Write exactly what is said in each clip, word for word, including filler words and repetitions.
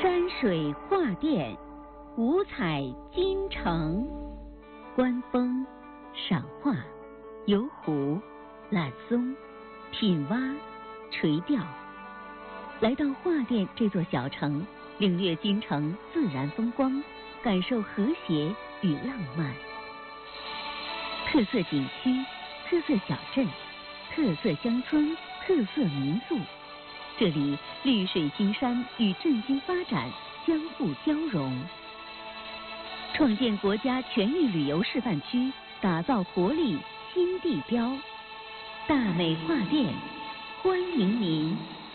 山水画殿，五彩金城。观风、赏画、游湖、揽松、品蛙、垂钓。来到画殿这座小城，领略京城自然风光，感受和谐与浪漫。特色景区、特色小镇、特色乡村、特色民宿，这里绿水青山与振兴发展相互交融，创建国家全域旅游示范区，打造活力新地标。大美画殿，欢迎您。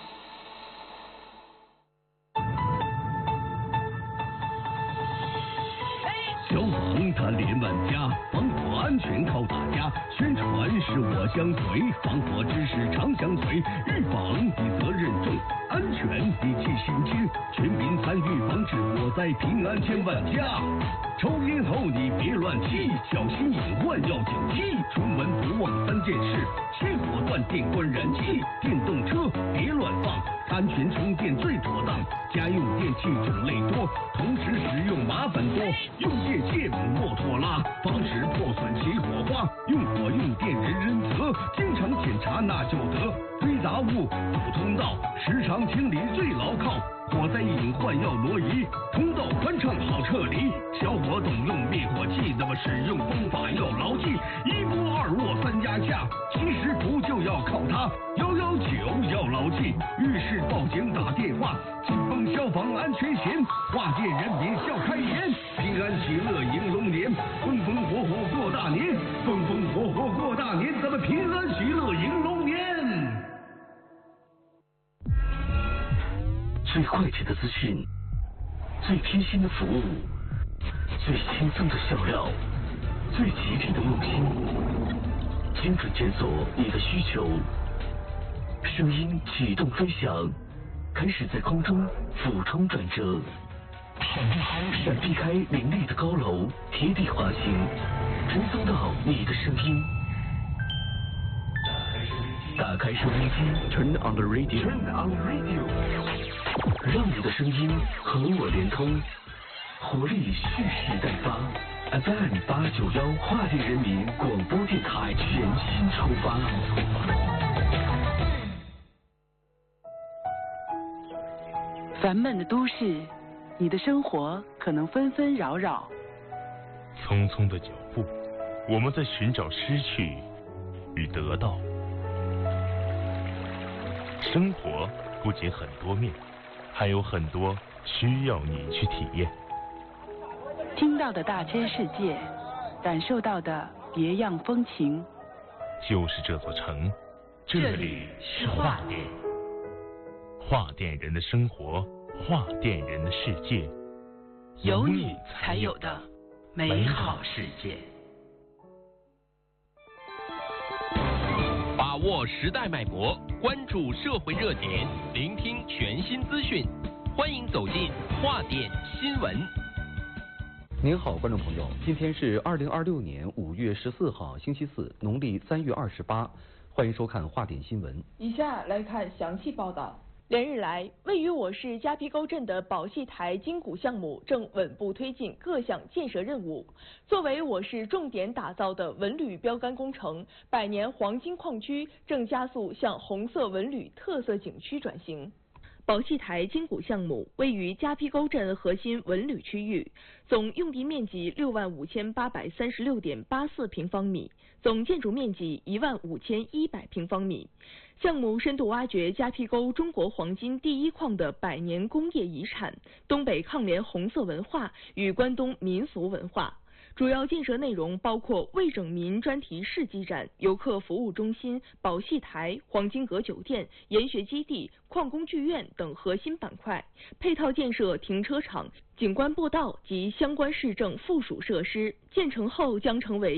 消防它连万家，防火安全靠大家。宣传是我相随，防火知识常相随。预防比责任重，安全比记心轻。全民参与防治火灾，平安千万家。抽烟后你别乱吸，小心隐患要警惕。出门不忘三件事：熄火、断电、关燃气。电动车别乱放，安全充电最妥当。家用电器种类多，同时使用麻烦多。用电线莫拖拉，防止破损起火花。用火用电人人责，经常检查那就得。堆杂物堵通道，时常清理最牢靠。火灾隐患要挪移，通道宽敞好撤离。小伙懂用灭火器，那么使用方法要牢记：一波二握三压下，其实不就要靠它。幺幺九要牢记，遇事报警打电话。紧绷消防安全险，化解人民笑开颜。平安喜乐迎龙年，风风火火过大年，风风火火过大年，咱们平安喜乐迎龙年。 最快捷的资讯，最贴心的服务，最轻松的笑料，最吉利的用心，精准检索你的需求。声音启动飞翔，开始在空中俯冲转折，闪避开林立的高楼，贴地滑行，追踪到你的声音。打开收音机 ，Turn on the radio，Turn on the radio， 让你的声音和我连通，活力蓄势待发。F M 八九幺画地人民广播电台全新出发。 烦闷的都市，你的生活可能纷纷扰扰。 匆匆的脚步，我们在寻找失去与得到。生活不仅很多面，还有很多需要你去体验。 听到的大千世界，感受到的别样风情。 就是这座城，这里是画店。画店人的生活，画店人的世界， 有你才有的美好世界。 把握时代脉搏，关注社会热点，聆听全新资讯，欢迎走进画店新闻。 您好，观众朋友，今天是二零二六年五月十四号，星期四，农历三月二十八，欢迎收看画点新闻。 以下来看详细报道。 连日来，位于我市迦皮沟镇的宝戏台筋骨项目正稳步推进各项建设任务。作为我市重点打造的文旅标杆工程，百年黄金矿区正加速向红色文旅特色景区转型。宝戏台筋骨项目位于迦皮沟镇核心文旅区域，总用地面积六万五千八百三十六点八四平方米，总建筑面积一万五千一百平方米。项目深度挖掘迦皮沟中国黄金第一矿的百年工业遗产、东北抗联红色文化与关东民俗文化。主要建设内容包括魏拯民专题世纪展、游客服务中心、宝戏台、黄金阁酒店、研学基地、矿工剧院等核心板块，配套建设停车场、景观步道及相关市政附属设施。建成后将成为